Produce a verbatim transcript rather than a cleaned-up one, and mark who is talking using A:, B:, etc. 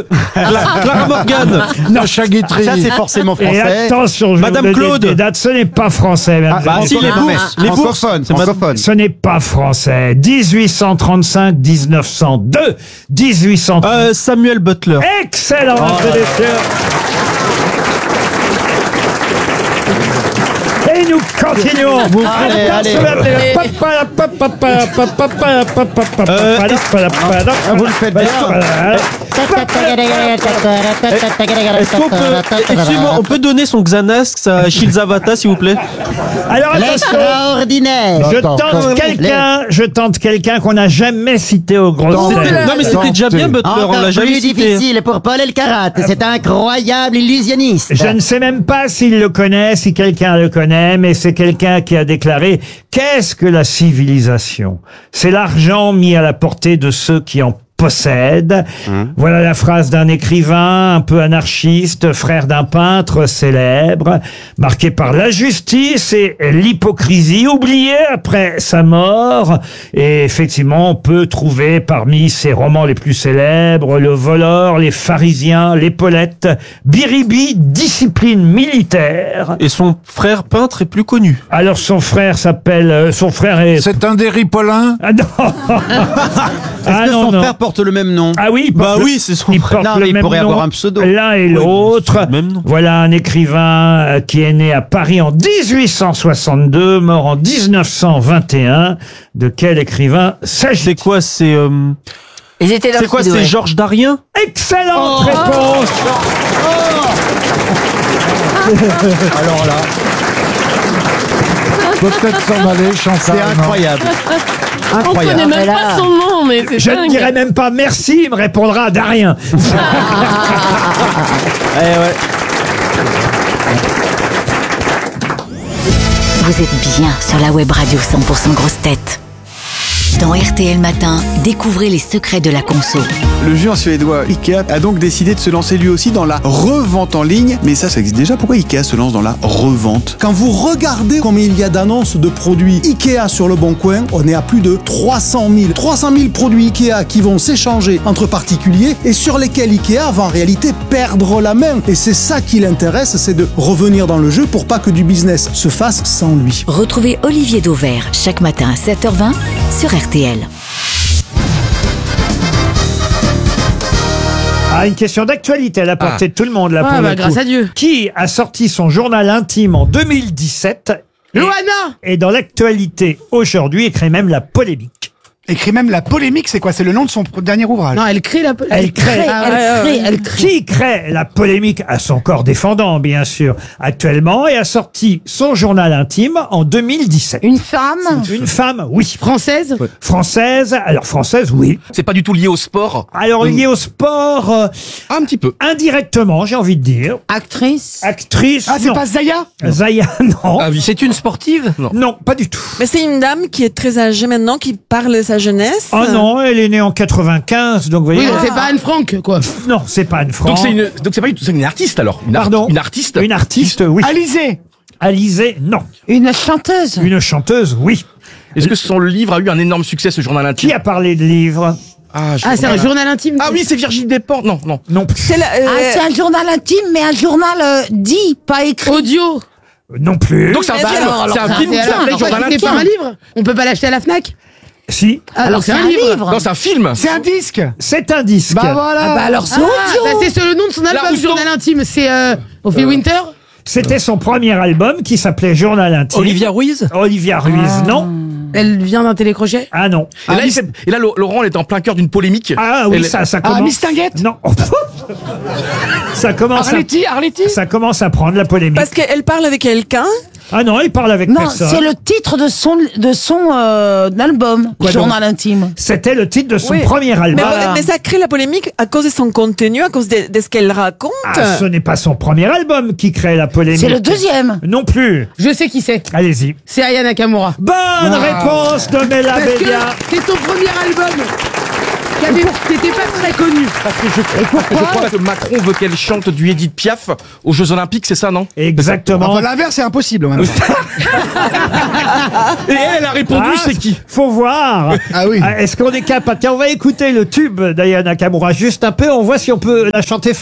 A: euh, Cla- Clara Morgan.
B: Sacha Guitry.
C: Ça, c'est forcément
D: Et
C: français.
D: attention, je
A: Madame
D: vais vous donner
A: Claude.
D: des dates, ce n'est pas français. Madame.
C: Ah, bah,
A: si, les
C: non, mais
A: bourses, les bourses.
C: francophone,
A: C'est madame-
C: francophone.
D: Ce n'est pas français. dix-huit cent trente-cinq dix neuf cent deux. dix-huit cent trente.
A: Euh, Samuel Butler.
D: Excellent, monsieur Deschamps. Et nous continuons. Vous
C: Allez, allez.
A: Euh,
C: Ah, vous le faites bien.
A: Est-ce qu'on peut, excusez-moi, on peut donner son Xanax à Shilzavata, s'il vous plaît?
D: Alors attention,
E: L'extraordinaire.
D: je
B: Attends,
D: tente
B: attends.
D: quelqu'un, je tente quelqu'un qu'on n'a jamais cité au gros
B: Attends,
D: tête.
A: Non, mais c'était déjà bien, Butler, on
E: Encore
A: l'a jamais
E: plus
A: cité.
E: difficile pour Paul Elkarat. C'est un incroyable illusionniste.
D: Je ne sais même pas s'il le connaît, si quelqu'un le connaît, mais c'est quelqu'un qui a déclaré « Qu'est-ce que la civilisation ? C'est l'argent mis à la portée de ceux qui en possèdent. Voilà la phrase d'un écrivain un peu anarchiste, frère d'un peintre célèbre, marqué par l'injustice et l'hypocrisie, oublié après sa mort. Et effectivement, on peut trouver parmi ses romans les plus célèbres Le Voleur, Les Pharisiens, L'Épaulette, Biribi, Discipline militaire.
A: Et son frère peintre est plus connu.
D: Alors son frère s'appelle... euh, son frère est...
B: C'est un des Ripollins.
D: Ah non.
C: Est-ce
D: Ah
C: que
D: non,
C: son
D: non.
C: frère porte le même nom?
D: Ah oui, il
A: Bah
D: porte le-
A: oui, c'est son
D: il
A: frère.
D: porte
C: Non,
D: le
C: mais il
D: même
C: pourrait
D: nom,
C: avoir un pseudo.
D: l'un et
A: Oui,
D: l'autre.
A: c'est le même nom.
D: Voilà un écrivain euh, qui est né à Paris en dix-huit cent soixante-deux, mort en dix-neuf cent vingt et un. De quel écrivain
A: C'est
D: s'agit-il?
A: quoi, c'est, euh,
F: Ils étaient dans
A: c'est
F: le
A: quoi,
F: studio,
A: c'est
F: ouais.
A: Georges Darien?
D: Excellente réponse.
C: Alors là,
B: Peut-être s'en aller, Chantal.
C: c'est
B: non
C: incroyable.
G: On connaît
C: Incroyable.
G: même
F: mais là-
G: pas son nom, mais c'est
D: Je ne
G: dingue.
D: dirai même pas merci, il me répondra Darien.
C: Eh ouais.
H: Vous êtes bien sur la web radio cent pour cent grosse tête. Dans R T L Matin, découvrez les secrets de la conso.
I: Le géant suédois Ikea a donc décidé de se lancer lui aussi dans la revente en ligne. Mais ça, ça existe déjà. Pourquoi Ikea se lance dans la revente? Quand vous regardez combien il y a d'annonces de produits Ikea sur le Bon Coin, on est à plus de trois cent mille. trois cent mille produits Ikea qui vont s'échanger entre particuliers et sur lesquels Ikea va en réalité perdre la main. Et c'est ça qui l'intéresse, c'est de revenir dans le jeu pour pas que du business se fasse sans lui.
H: Retrouvez Olivier Dauvert chaque matin à sept heures vingt sur R T L.
D: Ah, une question d'actualité à la portée de tout le monde là.
G: Ah,
D: pour
G: bah,
D: le
G: grâce
D: coup.
G: à Dieu.
D: Qui a sorti son journal intime en deux mille dix-sept et,
G: Loana.
D: et dans l'actualité aujourd'hui, et crée même la polémique.
J: Écrit même la polémique, c'est quoi? C'est le nom de son pr- dernier ouvrage.
G: Non, elle crée la.
D: Elle crée,
G: Ah, ouais, ouais, ouais.
F: elle crée.
D: Qui crée la polémique à son corps défendant, bien sûr, actuellement, et a sorti son journal intime en deux mille dix-sept.
F: Une femme.
D: Une femme, oui.
G: Française.
D: Française, alors française, oui.
K: C'est pas du tout lié au sport.
D: Alors liée au sport, euh,
K: Un petit peu.
D: indirectement, j'ai envie de dire.
F: Actrice.
D: Actrice,
J: Ah, c'est
D: non.
J: pas Zaya?
D: Zaya, non.
K: Ah oui, c'est une sportive? Non.
D: Non, pas du tout.
L: Mais c'est une dame qui est très âgée maintenant, qui parle de sa jeunesse.
D: Oh non, elle est née en quatre-vingt-quinze, donc vous voyez.
G: Oui, donc c'est pas Anne Frank, quoi.
D: Non, c'est pas Anne Frank.
K: Donc c'est une, donc c'est pas une, c'est une artiste alors. Une ar-
D: Pardon.
K: Une artiste.
D: Une artiste, oui.
J: Alizé.
D: Alizée, non.
F: Une chanteuse.
D: Une chanteuse, oui.
K: Est-ce que son livre a eu un énorme succès, ce journal intime?
D: Qui a parlé de livres?
K: Ah, je-
G: Ah, c'est un journal intime.
K: Ah oui, c'est Virginie Despentes. Non, non.
D: Non plus.
L: C'est la- euh,
F: Ah, c'est un journal intime, mais un journal euh, dit, pas écrit.
G: Audio.
D: Non plus.
K: Donc c'est un
L: Mais
K: film.
L: alors, alors,
K: C'est un
L: ça,
K: film qui
G: Et alors,
K: s'appelle
G: pourquoi
K: Journal
G: c'est pas un
K: intime.
G: livre? On peut pas l'acheter à la Fnac?
D: Si.
G: Alors c'est un livre.
K: Non, c'est un film.
J: C'est un disque.
D: C'est un disque.
J: Bah voilà.
F: Ah bah alors c'est
G: Ah,
F: audio.
G: bah c'est sur le nom de son album,
K: Rousseau.
G: journal intime. C'est euh, Ophélie Winter.
D: C'était son premier album qui s'appelait Journal intime.
A: Olivia Ruiz?
D: Olivia Ruiz, non.
G: Elle vient d'un télécrochet.
D: Ah non.
K: Et là, il s'est- et là, Laurent, elle est en plein cœur d'une polémique.
D: Ah oui,
K: Elle-
D: ça, ça
J: Ah,
D: commence.
J: Miss Tinguette.
D: Non. ça commence.
J: Arletty, Arletty.
D: À... Ça commence à prendre la polémique.
L: Parce qu'elle parle avec quelqu'un.
D: Ah non, il parle avec
F: Non,
D: personne.
F: c'est le titre de son de son euh, album,
D: Quoi
F: journal intime.
D: C'était le titre de son
L: Oui.
D: premier
L: Mais,
D: album.
L: mais ça crée la polémique à cause de son contenu, à cause de, de ce qu'elle raconte.
D: Ah, ce n'est pas son premier album qui crée la polémique.
F: C'est le deuxième.
D: Non plus.
G: Je sais qui c'est.
D: Allez-y.
G: C'est Aya Nakamura.
D: Bonne réponse de Mela
G: Parce que
D: Bédia.
G: c'est son premier album. Qui avait- qui était pas très connu.
K: Parce que je, je crois que Macron veut qu'elle chante du Edith Piaf aux Jeux Olympiques, c'est ça, non?
D: Exactement.
J: Enfin, l'inverse, c'est impossible. Maintenant.
K: Et elle, elle a répondu,
D: Ah,
K: c'est qui?
D: Faut voir.
J: Ah oui.
D: Est-ce qu'on est capable? Tiens, on va écouter le tube d'Aya Nakamura juste un peu. On voit si on peut la chanter